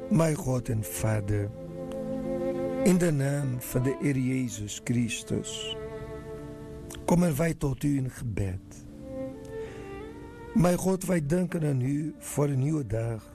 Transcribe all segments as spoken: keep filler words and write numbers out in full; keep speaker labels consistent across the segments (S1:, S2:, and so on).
S1: Mijn God en Vader, in de naam van de Heer Jezus Christus, komen wij tot u in gebed. Mijn God, wij danken aan u voor een nieuwe dag.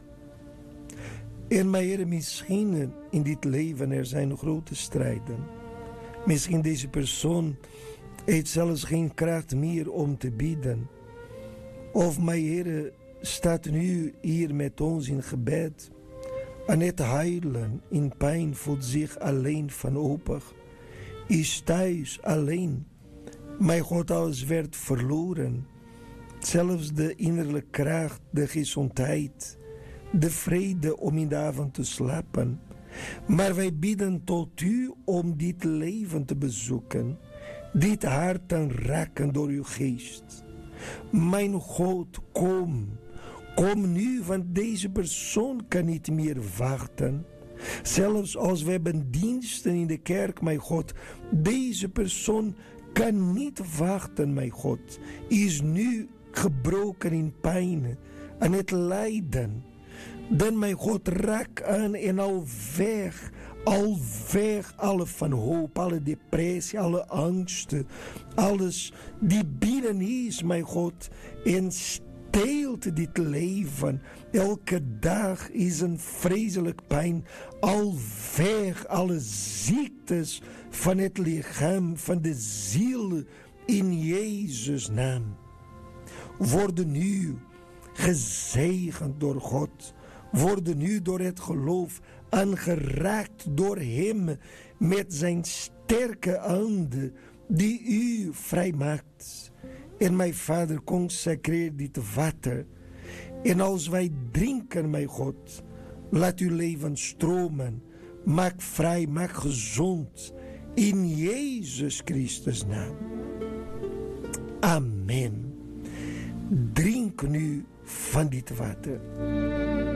S1: En mijn Heer, misschien in dit leven er zijn grote strijden. Misschien deze persoon heeft zelfs geen kracht meer om te bidden. Of mijn Heer staat nu hier met ons in gebed. En het huilen in pijn voelt zich alleen wanhopig. Is thuis alleen. Mijn God, alles werd verloren. Zelfs de innerlijke kracht, de gezondheid, de vrede om in de avond te slapen. Maar wij bidden tot u om dit leven te bezoeken. Dit hart te raken door uw geest. Mijn God, kom. Kom nu, want deze persoon kan niet meer wachten. Zelfs als we hebben diensten in de kerk, mijn God. Deze persoon kan niet wachten, mijn God. Is nu gebroken in pijn en het lijden. Dan, mijn God, raak aan en al weg. Al weg alle van hoop, alle depressie, alle angsten. Alles die binnen is, mijn God. En steelt dit leven. Elke dag is een vreselijk pijn. Al weg alle ziektes van het lichaam, van de ziel. In Jezus' naam. Worden nu gezegend door God. Worden nu door het geloof aangeraakt door hem met zijn sterke handen die u vrijmaakt. En mijn Vader, consecreer dit water. En als wij drinken, mijn God, laat uw leven stromen. Maak vrij, maak gezond. In Jezus Christus' naam. Amen. Drink nu van dit water.